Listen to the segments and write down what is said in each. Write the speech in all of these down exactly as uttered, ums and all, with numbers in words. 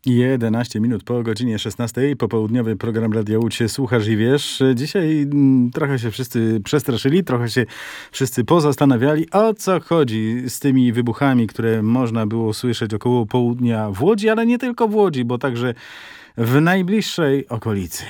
jedenaście minut po godzinie szesnastej, popołudniowy program Radia Łódź Słuchasz i Wiesz. Dzisiaj mm, trochę się wszyscy przestraszyli, trochę się wszyscy pozastanawiali, o co chodzi z tymi wybuchami, które można było słyszeć około południa w Łodzi, ale nie tylko w Łodzi, bo także w najbliższej okolicy.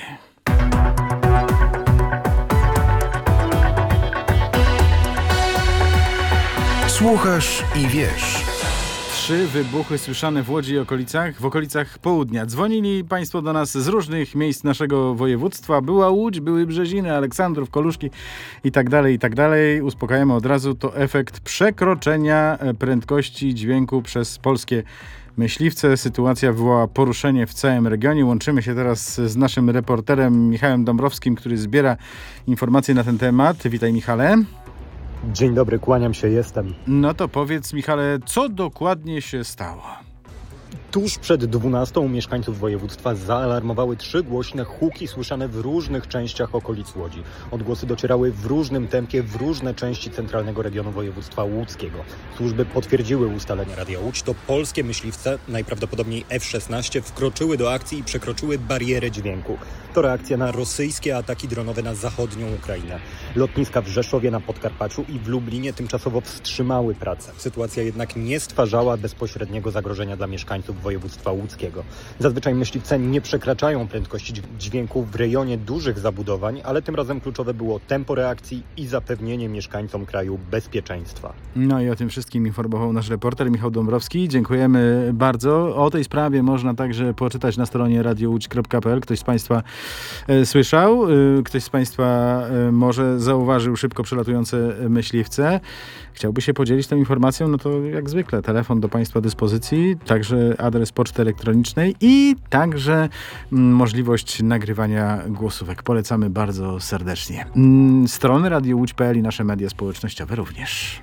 Słuchasz i Wiesz. Trzy wybuchy słyszane w Łodzi i okolicach, w okolicach południa. Dzwonili państwo do nas z różnych miejsc naszego województwa. Była Łódź, były Brzeziny, Aleksandrów, Koluszki i tak dalej, i tak dalej. Uspokajamy od razu, to efekt przekroczenia prędkości dźwięku przez polskie myśliwce. Sytuacja wywołała poruszenie w całym regionie. Łączymy się teraz z naszym reporterem Michałem Dąbrowskim, który zbiera informacje na ten temat. Witaj, Michale. Dzień dobry, kłaniam się, jestem. No to powiedz, Michale, co dokładnie się stało? Tuż przed dwunastą mieszkańców województwa zaalarmowały trzy głośne huki słyszane w różnych częściach okolic Łodzi. Odgłosy docierały w różnym tempie w różne części centralnego regionu województwa łódzkiego. Służby potwierdziły ustalenia Radia Łódź. To polskie myśliwce, najprawdopodobniej F szesnaście, wkroczyły do akcji i przekroczyły barierę dźwięku. To reakcja na rosyjskie ataki dronowe na zachodnią Ukrainę. Lotniska w Rzeszowie na Podkarpaciu i w Lublinie tymczasowo wstrzymały pracę. Sytuacja jednak nie stwarzała bezpośredniego zagrożenia dla mieszkańców województwa łódzkiego. Zazwyczaj myśliwce nie przekraczają prędkości dźwięku w rejonie dużych zabudowań, ale tym razem kluczowe było tempo reakcji i zapewnienie mieszkańcom kraju bezpieczeństwa. No i o tym wszystkim informował nasz reporter Michał Dąbrowski. Dziękujemy bardzo. O tej sprawie można także poczytać na stronie radio łódź kropka p l. Ktoś z Państwa e, słyszał, e, ktoś z Państwa e, może zauważył szybko przelatujące myśliwce. Chciałby się podzielić tą informacją, no to jak zwykle telefon do Państwa dyspozycji, także adres poczty elektronicznej i także mm, możliwość nagrywania głosówek. Polecamy bardzo serdecznie. Mm, strony radio łódź kropka p l i nasze media społecznościowe również.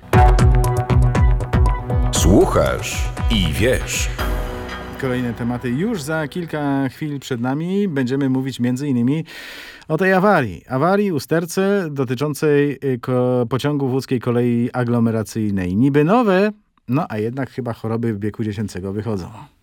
Słuchasz i Wiesz. Kolejne tematy już za kilka chwil przed nami. Będziemy mówić między innymi o tej awarii. Awarii usterce dotyczącej ko- pociągu łódzkiej kolei aglomeracyjnej. Niby nowe, no a jednak chyba choroby wieku dziecięcego wychodzą.